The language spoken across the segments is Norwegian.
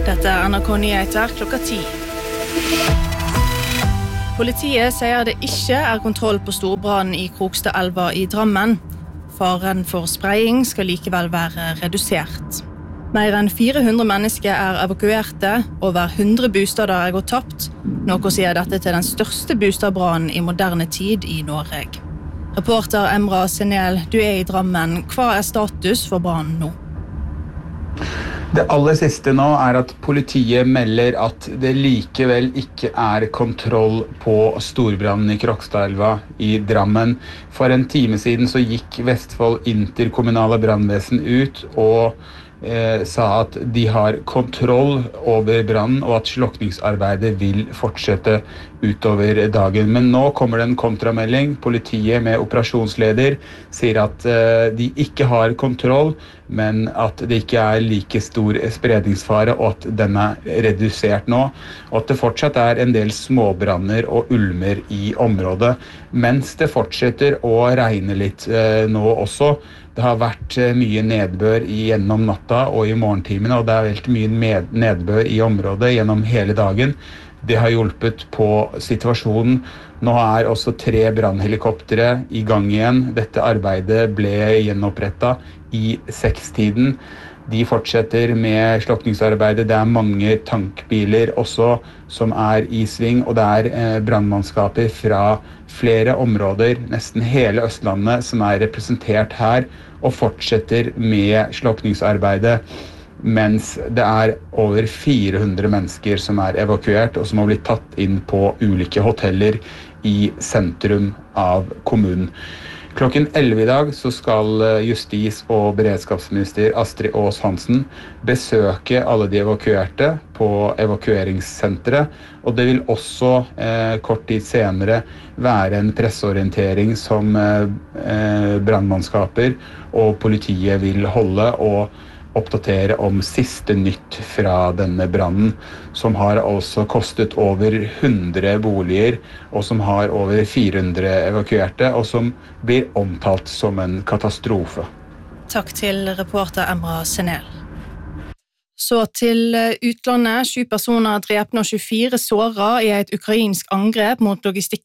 Dette NRK Nyheter klokka 10. Politiet sier det ikke kontroll på storbrannen i Krokstadelva i Drammen. Faren for spraying skal likevel være redusert. Mer enn 400 mennesker evakuerte, over 100 bostader gått tapt, noe sier dette til den største bostadbrannen i moderne tid i Norge. Reporter Emra Senel, du i Drammen. Hva status for brannen nå? Det aller siste nå at politiet melder at det likevel ikke kontroll på storbrannen i Krokstadelva i Drammen. For en time siden så gikk Vestfold interkommunale brannvesen ut og sa at de har kontroll over brannen og at slukningsarbeidet vil fortsette utover dagen. Men nå kommer det en kontramelding. Politiet med operasjonsleder sier at de ikke har kontroll, men at det ikke like stor spredningsfare og at den redusert nå. Og at det fortsatt en del småbranner og ulmer i området, mens det fortsetter å regne litt nå også. Det har vært mye nedbør gjennom natta og i morgentimene, og det har vært mye nedbør i området gjennom hele dagen. Det har hjulpet på situasjonen. Nå også 3 brannhelikoptere i gang igjen. Dette arbeidet ble gjenopprettet i 6-tiden. De fortsetter med slukningsarbeidet. Det mange tankbiler også som i sving, og det brannmannskaper fra flere områder, nesten hele Østlandet, som representert her, og fortsetter med slukningsarbeidet, mens det over 400 mennesker som evakuert, og som har blitt tatt inn på ulike hoteller i sentrum av kommunen. Klokken 11 i dag så skal justis- og beredskapsminister Astrid Aas Hansen besøke alle de evakuerte på evakueringssenteret, og det vil også kort tid senere være en presseorientering som brannmannskaper og politiet vil holde og oppdatere om siste nytt fra denne brannen, som har også kostet over 100 boliger, og som har over 400 evakuerte, og som blir omtalt som en katastrofe. Takk til reporter Emra Senel. Så til utlandet. 7 personer drepne og 24 såret i et ukrainsk angrep mot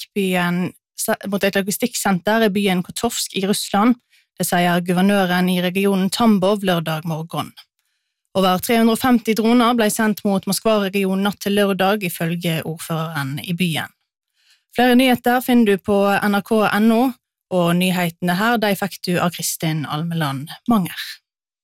et logistikksenter i byen Kotovsk i Russland. Det sier guvernøren i regionen Tambov lørdag morgen. Over 350 droner ble sendt mot Moskva-regionen natt til lørdag, ifølge ordføreren i byen. Flere nyheter finner du på nrk.no, og nyhetene her de fikk du av Kristin Almeland Manger.